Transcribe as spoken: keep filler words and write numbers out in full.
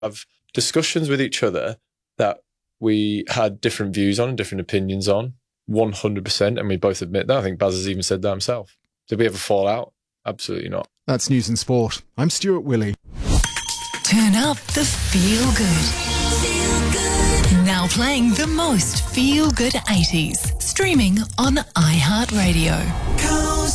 have discussions with each other that we had different views on and different opinions on, one hundred percent, and we both admit that. I think Baz has even said that himself. Did we ever fall out? Absolutely not. That's News and Sport. I'm Stuart Willey. Turn up the feel good. Feel good. Now playing the most feel good eighties. Streaming on iHeartRadio.